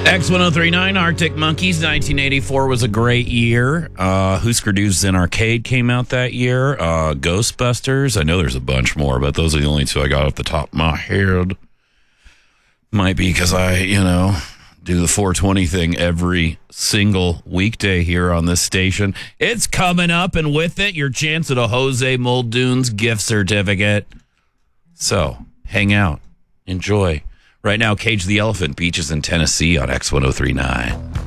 X1039, Arctic Monkeys, 1984 was a great year. Husker Du Zen Arcade came out that year. Ghostbusters, I know there's a bunch more, but those are the only two I got off the top of my head. Might be because I, do the 420 thing every single weekday here on this station. It's coming up, and with it, your chance at a Jose Muldoon's gift certificate. So, hang out. Enjoy. Right now, Cage the Elephant, Beaches in Tennessee on X1039.